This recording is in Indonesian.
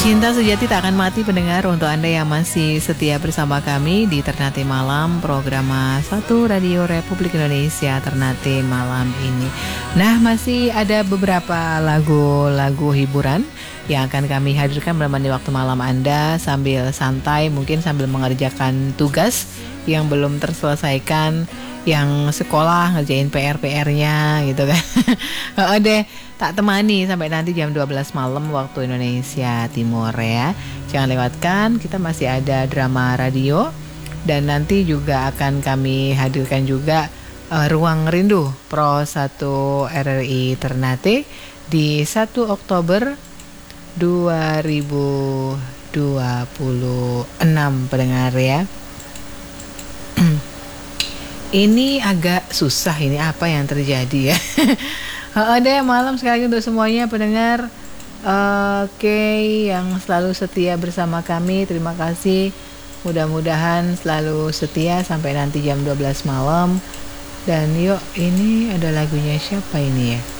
Cinta sejati tak akan mati pendengar. Untuk Anda yang masih setia bersama kami di Ternate Malam, program 1 Radio Republik Indonesia Ternate Malam ini. Nah, masih ada beberapa lagu-lagu hiburan yang akan kami hadirkan menemani waktu malam Anda sambil santai, mungkin sambil mengerjakan tugas yang belum terselesaikan, yang sekolah ngerjain PR-nya gitu kan. Deh, tak temani sampai nanti jam 12 malam waktu Indonesia Timur ya. Jangan lewatkan, kita masih ada drama radio dan nanti juga akan kami hadirkan juga Ruang Rindu Pro 1 RRI Ternate di 1 Oktober 2026 pendengar ya. Ini agak susah, ini apa yang terjadi ya. Ada malam sekali untuk semuanya pendengar. Oke, yang selalu setia bersama kami, terima kasih. Mudah-mudahan selalu setia sampai nanti jam 12 malam. Dan yuk, ini ada lagunya siapa ini ya?